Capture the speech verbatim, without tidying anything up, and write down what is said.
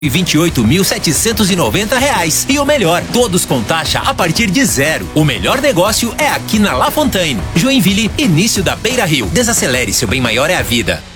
e vinte e oito mil setecentos e noventa reais. E o melhor, todos com taxa a partir de zero. O melhor negócio é aqui na La Fontaine. Joinville, início da Beira Rio. Desacelere, seu bem maior é a vida.